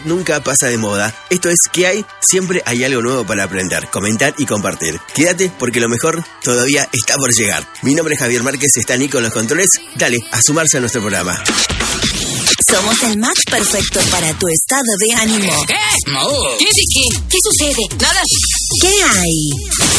nunca pasa de moda. Esto es ¿Qué hay? Siempre hay algo nuevo para aprender, comentar y compartir. Quédate porque lo mejor todavía está por llegar. Mi nombre es Javier Márquez, está Nico en los controles. Dale, a sumarse a nuestro programa. Somos el match perfecto para tu estado de ánimo. ¿Qué? No. ¿Qué sucede? Nada. ¿Qué hay?